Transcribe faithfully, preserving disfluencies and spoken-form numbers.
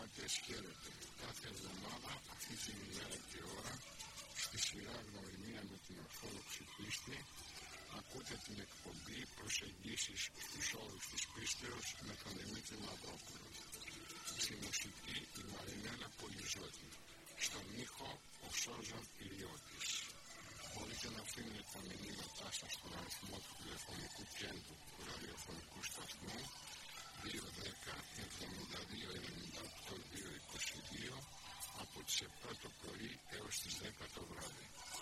ακροατές, χαίρετε. Κάθε εβδομάδα αυτή την ημέρα και ώρα στη σειρά Γνωριμία με την Ορθόδοξη Πίστη ακούτε την εκπομπή Προσεγγίσεις στους όρους της πίστεως με τον Δημήτρη Μαυρόπουλο. Στη μουσική η Μαρινέλα Πολυζού.